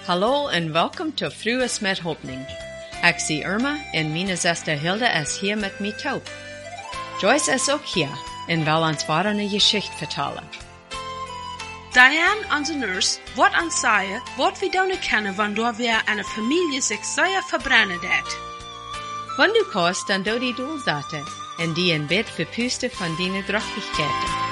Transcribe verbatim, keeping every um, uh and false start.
Hallo en welkom to Frues met Hopning. Ik zie Irma en mijn zuster Hilda is hier met mij toe. Joyce is ook hier en wil ons weer een geschichte vertellen. Diane, onze nurse, wordt ons zeggen wat we doen kennen wanneer we een familie zich zeer verbrennen deed. Wanneer du kost, dan doe die doelzaten en die in bed verpusten van die drachtigkeiten.